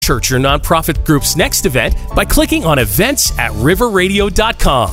Church or nonprofit group's next event by clicking on events at riverradio.com.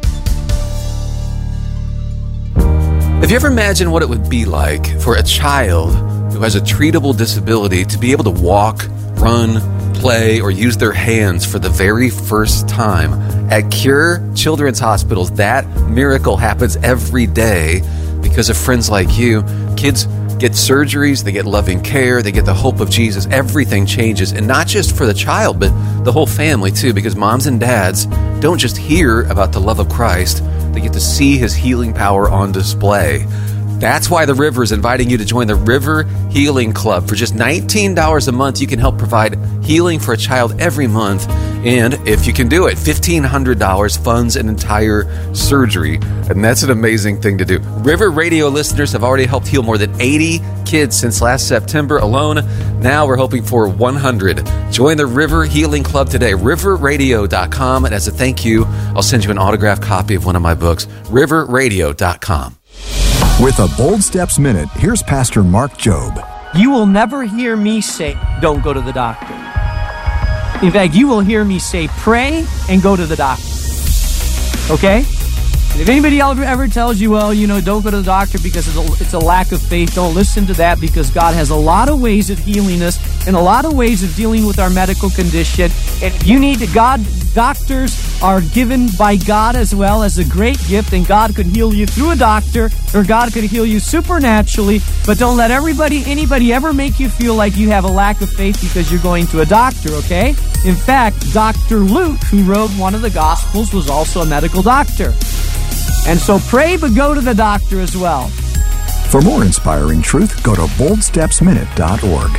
Have you ever imagined what it would be like for a child who has a treatable disability to be able to walk, run, play, or use their hands for the very first time? At Cure Children's Hospitals, that miracle happens every day because of friends like you. Kids get surgeries, they get loving care, they get the hope of Jesus. Everything changes, and not just for the child, but the whole family too, because moms and dads don't just hear about the love of Christ, they get to see his healing power on display. That's why the River is inviting you to join the River Healing Club. For just $19 a month, you can help provide healing for a child every month. And if you can do it, $1,500 funds an entire surgery. And that's an amazing thing to do. River Radio listeners have already helped heal more than 80 kids since last September alone. Now we're hoping for 100. Join the River Healing Club today, riverradio.com. And as a thank you, I'll send you an autographed copy of one of my books, riverradio.com. With a Bold Steps Minute, here's Pastor Mark Jobe. You will never hear me say, don't go to the doctor. In fact, you will hear me say, pray and go to the doctor. Okay? If anybody else ever tells you, well, don't go to the doctor because it's a lack of faith, don't listen to that, because God has a lot of ways of healing us and a lot of ways of dealing with our medical condition. And you need to, doctors are given by God as well as a great gift, and God could heal you through a doctor, or God could heal you supernaturally, but don't let anybody ever make you feel like you have a lack of faith because you're going to a doctor, okay? In fact, Dr. Luke, who wrote one of the Gospels, was also a medical doctor. And so pray, but go to the doctor as well. For more inspiring truth, go to boldstepsminute.org.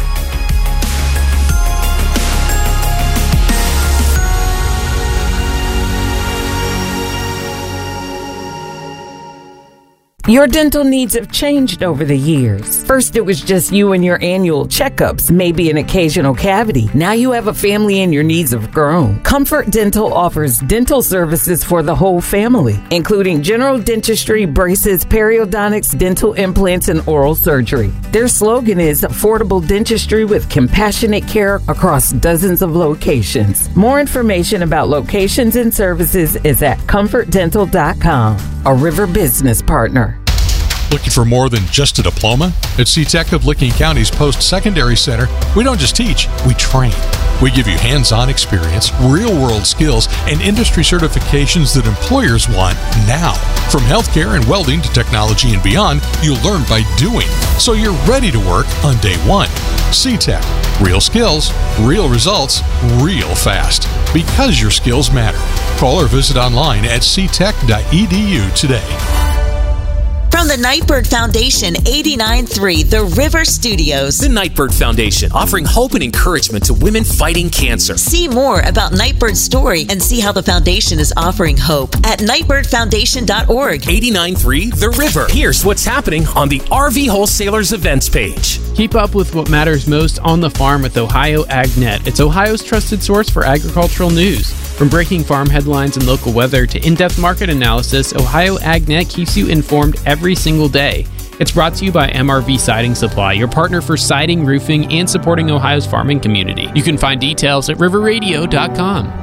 Your dental needs have changed over the years. First, it was just you and your annual checkups, maybe an occasional cavity. Now you have a family and your needs have grown. Comfort Dental offers dental services for the whole family, including general dentistry, braces, periodontics, dental implants, and oral surgery. Their slogan is affordable dentistry with compassionate care across dozens of locations. More information about locations and services is at comfortdental.com, a River business partner. Looking for more than just a diploma? At SeaTech of Licking County's Post-Secondary Center, we don't just teach, we train. We give you hands-on experience, real-world skills, and industry certifications that employers want now. From healthcare and welding to technology and beyond, you'll learn by doing, so you're ready to work on day one. SeaTech, real skills, real results, real fast. Because your skills matter. Call or visit online at seatech.edu today. From the Nightbird Foundation, 89.3 The River Studios. The Nightbird Foundation, offering hope and encouragement to women fighting cancer. See more about Nightbird's story and see how the foundation is offering hope at nightbirdfoundation.org. 89.3 The River. Here's what's happening on the RV Wholesalers events page. Keep up with what matters most on the farm with Ohio AgNet. It's Ohio's trusted source for agricultural news. From breaking farm headlines and local weather to in-depth market analysis, Ohio AgNet keeps you informed every single day. It's brought to you by MRV Siding Supply, your partner for siding, roofing, and supporting Ohio's farming community. You can find details at riverradio.com.